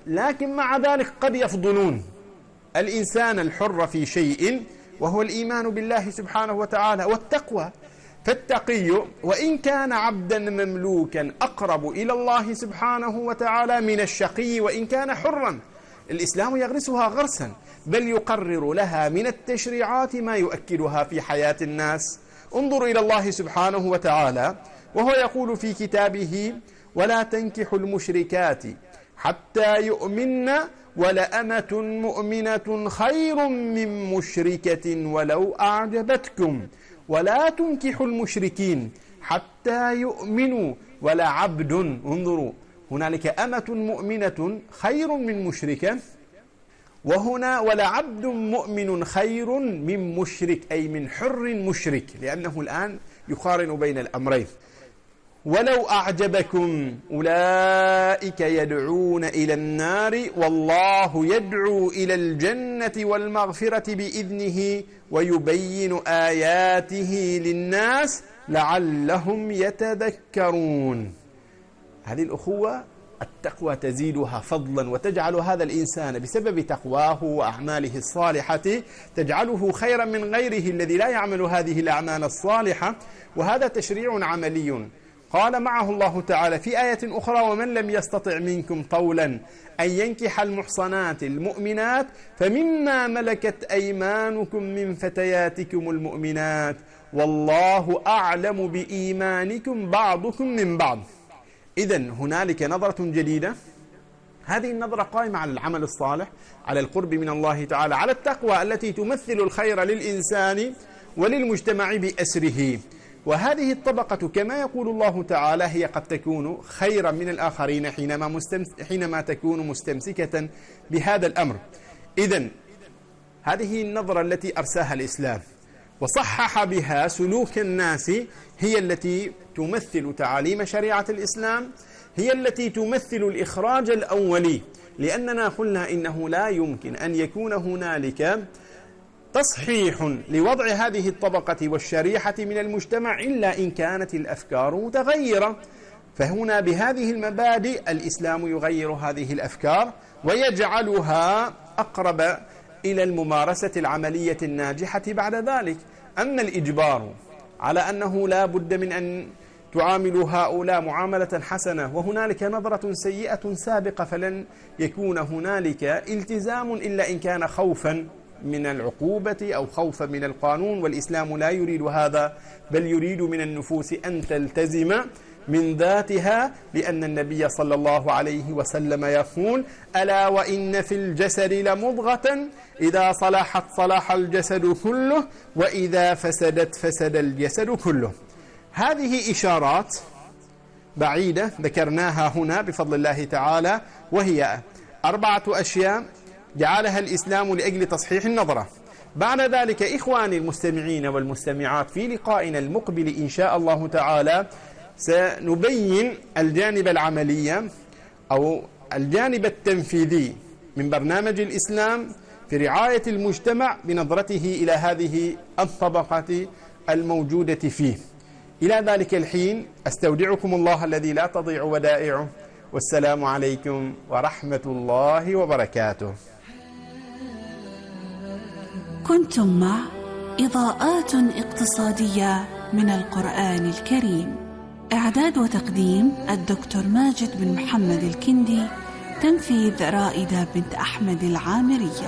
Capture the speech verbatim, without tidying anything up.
لكن مع ذلك قد يفضلون الإنسان الحر في شيء وهو الإيمان بالله سبحانه وتعالى والتقوى. فالتقي وإن كان عبدا مملوكا أقرب إلى الله سبحانه وتعالى من الشقي وإن كان حرا. الإسلام يغرسها غرسا، بل يقرر لها من التشريعات ما يؤكدها في حياة الناس. انظر إلى الله سبحانه وتعالى وهو يقول في كتابه: ولا تنكحوا المشركات حتى يؤمن ولأمة مؤمنة خير من مشركة ولو أعجبتكم ولا تنكحوا المشركين حتى يؤمنوا ولعبد، انظروا هنالك أمة مؤمنة خير من مشركة، وهنا ولعبد مؤمن خير من مشرك، أي من حر مشرك، لأنه الآن يقارن بين الأمرين. ولو أعجبكم أولئك يدعون إلى النار والله يدعو إلى الجنة والمغفرة بإذنه ويبين آياته للناس لعلهم يتذكرون. هذه الأخوة التقوى تزيدها فضلا وتجعل هذا الإنسان بسبب تقواه وأعماله الصالحة تجعله خيرا من غيره الذي لا يعمل هذه الأعمال الصالحة. وهذا تشريع عملي. قال معه الله تعالى في آية أخرى: ومن لم يستطع منكم طولا أن ينكح المحصنات المؤمنات فمما ملكت أيمانكم من فتياتكم المؤمنات والله أعلم بإيمانكم بعضكم من بعض. إذن هنالك نظرة جديدة، هذه النظرة قائمة على العمل الصالح، على القرب من الله تعالى، على التقوى التي تمثل الخير للإنسان وللمجتمع بأسره. وهذه الطبقة كما يقول الله تعالى هي قد تكون خيرا من الآخرين حينما, مستمس حينما تكون مستمسكة بهذا الأمر. إذن هذه النظرة التي أرساها الإسلام وصحح بها سلوك الناس هي التي تمثل تعاليم شريعة الإسلام، هي التي تمثل الإخراج الأولي، لأننا قلنا إنه لا يمكن أن يكون هنالك تصحيح لوضع هذه الطبقة والشريحة من المجتمع إلا إن كانت الأفكار متغيرة. فهنا بهذه المبادئ الإسلام يغير هذه الأفكار ويجعلها أقرب إلى الممارسة العملية الناجحة بعد ذلك. أما الإجبار على أنه لا بد من أن تعاملوا هؤلاء معاملة حسنة وهنالك نظرة سيئة سابقة فلن يكون هنالك التزام إلا إن كان خوفا من العقوبة أو خوفا من القانون، والإسلام لا يريد هذا، بل يريد من النفوس أن تلتزم من ذاتها، لأن النبي صلى الله عليه وسلم يقول: ألا وإن في الجسد لمضغة إذا صلحت صلح الجسد كله وإذا فسدت فسد الجسد كله. هذه إشارات بعيدة ذكرناها هنا بفضل الله تعالى، وهي أربعة أشياء جعلها الإسلام لأجل تصحيح النظرة. بعد ذلك إخواني المستمعين والمستمعات، في لقائنا المقبل إن شاء الله تعالى سنبين الجانب العملي أو الجانب التنفيذي من برنامج الإسلام في رعاية المجتمع بنظرته إلى هذه الطبقة الموجودة فيه. إلى ذلك الحين أستودعكم الله الذي لا تضيع ودائعه، والسلام عليكم ورحمة الله وبركاته. كنتم مع إضاءات اقتصادية من القرآن الكريم. إعداد وتقديم الدكتور ماجد بن محمد الكندي. تنفيذ رائدة بنت أحمد العامرية.